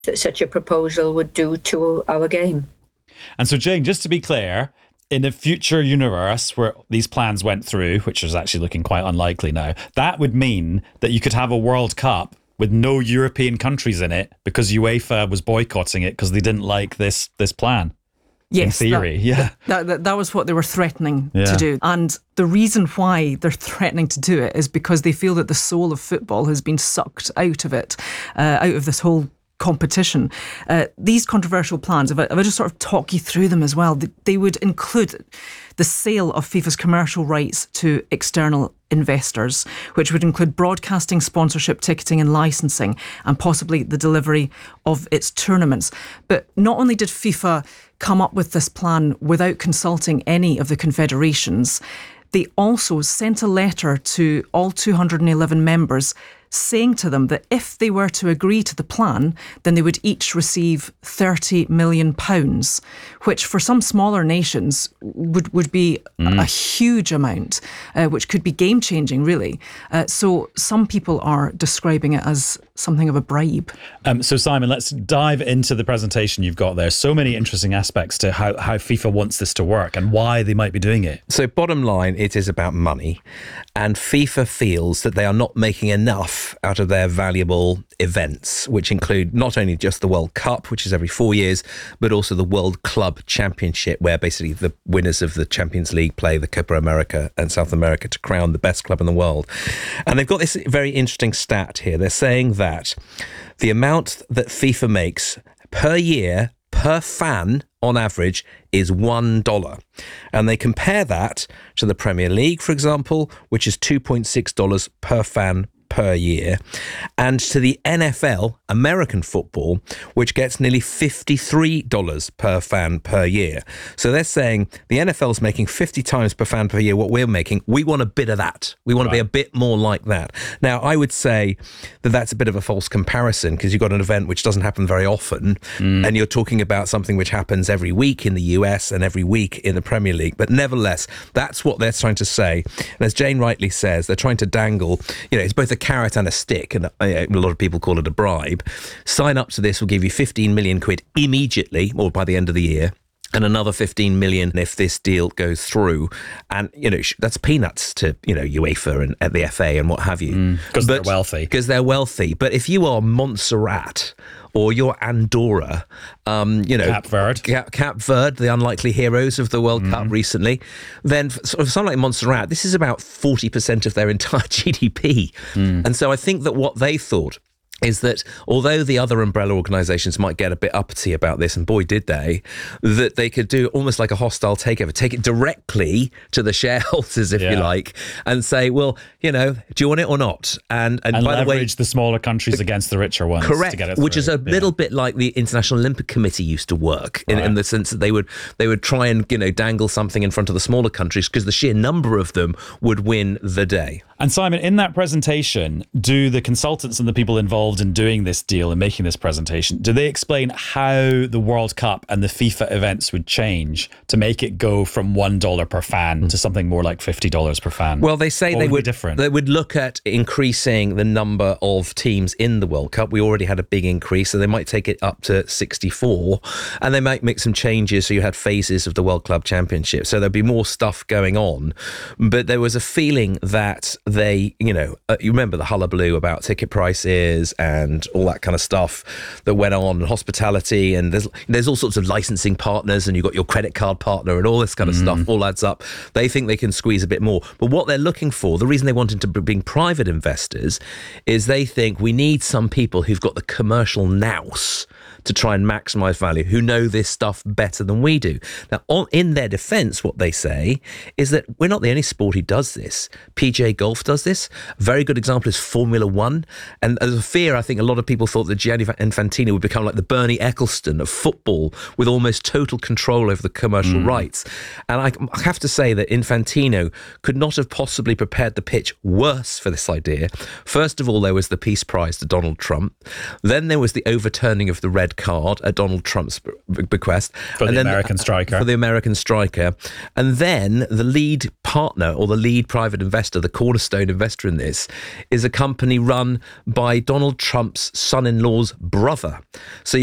such a proposal would do to our game. And so, Jane, just to be clear, in a future universe where these plans went through, which is actually looking quite unlikely now, that would mean that you could have a World Cup with no European countries in it because UEFA was boycotting it because they didn't like this plan. Yes, in theory, that was what they were threatening to do. And the reason why they're threatening to do it is because they feel that the soul of football has been sucked out of it, out of this whole competition. These controversial plans, if I just sort of talk you through them as well, they would include the sale of FIFA's commercial rights to external investors, which would include broadcasting, sponsorship, ticketing and licensing, and possibly the delivery of its tournaments. But not only did FIFA come up with this plan without consulting any of the confederations, they also sent a letter to all 211 members saying to them that if they were to agree to the plan, then they would each receive £30 million, which for some smaller nations would be a huge amount, which could be game-changing, really. So some people are describing it as something of a bribe. So Simon, let's dive into the presentation you've got there. So many interesting aspects to how FIFA wants this to work and why they might be doing it. So bottom line, it is about money, and FIFA feels that they are not making enough out of their valuable events, which include not only just the World Cup, which is every 4 years, but also the World Club Championship, where basically the winners of the Champions League play the Copa America and South America to crown the best club in the world. And they've got this very interesting stat here. They're saying that the amount that FIFA makes per year, per fan, on average, is $1. And they compare that to the Premier League, for example, which is $2.6 per fan per year, and to the NFL, American football, which gets nearly $53 per fan per year. So they're saying the NFL's making 50 times per fan per year what we're making. We want a bit of that. We want to be a bit more like that. Now, I would say that that's a bit of a false comparison because you've got an event which doesn't happen very often, and you're talking about something which happens every week in the US and every week in the Premier League. But nevertheless, that's what they're trying to say. And as Jane rightly says, they're trying to dangle, it's both a carrot and a stick, and a lot of people call it a bribe. Sign up to this, will give you 15 million quid immediately, or by the end of the year, and another 15 million if this deal goes through. And, that's peanuts to, UEFA and the FA and what have you. Because they're wealthy. Because they're wealthy. But if you are Montserrat or you're Andorra, Cap Verde, the unlikely heroes of the World Cup recently, then sort of something like Montserrat, this is about 40% of their entire GDP. And so I think that what they thought is that although the other umbrella organisations might get a bit uppity about this, and boy did they, that they could do almost like a hostile takeover, take it directly to the shareholders, if you like, and say, well, do you want it or not? And by leverage the way, the smaller countries against the richer ones. Correct, to get it which is through. a little bit like the International Olympic Committee used to work, in the sense that they would try and dangle something in front of the smaller countries because the sheer number of them would win the day. And Simon, in that presentation, do the consultants and the people involved in doing this deal and making this presentation, do they explain how the World Cup and the FIFA events would change to make it go from $1 per fan to something more like $50 per fan? Well, they say they would look at increasing the number of teams in the World Cup. We already had a big increase, so they might take it up to 64, and they might make some changes so you had phases of the World Club Championship. So there'd be more stuff going on. But there was a feeling that they, you remember the hullabaloo about ticket prices and all that kind of stuff that went on, and hospitality, and there's all sorts of licensing partners, and you've got your credit card partner and all this kind of stuff all adds up. They think they can squeeze a bit more. But what they're looking for, the reason they wanted to bring private investors, is they think we need some people who've got the commercial nous to try and maximise value, who know this stuff better than we do. Now, in their defence, what they say is that we're not the only sport who does this. PGA Golf does this. A very good example is Formula One. And as a fear, I think a lot of people thought that Gianni Infantino would become like the Bernie Ecclestone of football, with almost total control over the commercial rights. And I have to say that Infantino could not have possibly prepared the pitch worse for this idea. First of all, there was the Peace Prize to Donald Trump. Then there was the overturning of the red card at Donald Trump's bequest. For the American striker. For the American striker. And then the lead partner, or the lead private investor, the cornerstone cornerstone investor in this, is a company run by Donald Trump's son-in-law's brother. So